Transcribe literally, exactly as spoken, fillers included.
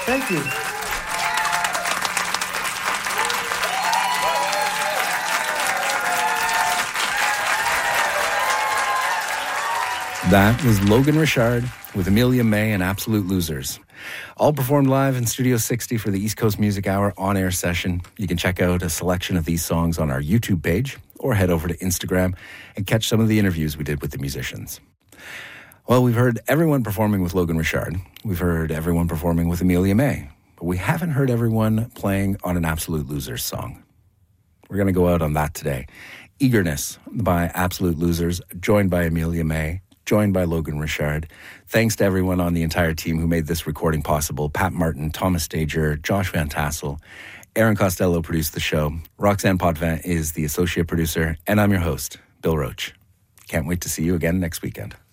Thank you. That was Logan Richard with Amelia May and Absolute Losers. All performed live in Studio sixty for the East Coast Music Hour on-air session. You can check out a selection of these songs on our YouTube page or head over to Instagram and catch some of the interviews we did with the musicians. Well, we've heard everyone performing with Logan Richard. We've heard everyone performing with Amelia May. But we haven't heard everyone playing on an Absolute Losers song. We're going to go out on that today. Eagerness by Absolute Losers, joined by Amelia May, joined by Logan Richard. Thanks to everyone on the entire team who made this recording possible. Pat Martin, Thomas Stager, Josh Van Tassel, Aaron Costello produced the show. Roxanne Potvin is the associate producer. And I'm your host, Bill Roach. Can't wait to see you again next weekend.